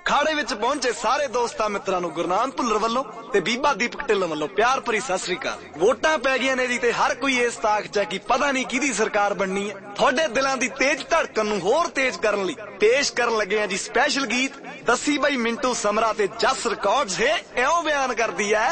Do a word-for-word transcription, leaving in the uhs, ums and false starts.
ਅਖਾੜੇ ਵਿੱਚ ਪਹੁੰਚੇ ਸਾਰੇ ਦੋਸਤਾਂ ਮਿੱਤਰਾਂ ਨੂੰ ਗੁਰਨਾਮ ਭੁੱਲਰ ਵੱਲੋਂ ਤੇ ਬੀਬਾ ਦੀਪਕ ਢਿੱਲੋਂ ਵੱਲੋਂ ਪਿਆਰ ਭਰੀ ਸਤਿ ਸ੍ਰੀ ਅਕਾਲ। ਵੋਟਾਂ ਪੈ ਗਈਆਂ ਨੇ ਜੀ ਤੇ ਹਰ ਕੋਈ ਇਸ ਤਾਕ 'ਚ ਹੈ ਕਿ ਪਤਾ ਨਹੀਂ ਕਿਹਦੀ ਸਰਕਾਰ ਬਣਨੀ ਹੈ। ਤੁਹਾਡੇ ਦਿਲਾਂ ਦੀ ਤੇਜ਼ ਧੜਕਣ ਨੂੰ ਹੋਰ ਤੇਜ਼ ਕਰਨ ਲਈ ਪੇਸ਼ ਕਰਨ ਲੱਗੇ ਆ ਜੀ ਸਪੈਸ਼ਲ ਗੀਤ। ਦੱਸੀ ਬਈ ਮਿੰਟੂ ਸਮਰਾ ਤੇ ਜਸ ਰਿਕਾਰਡਸ ਹੈ ਇਉਂ ਬਿਆਨ ਕਰਦੀ ਹੈ।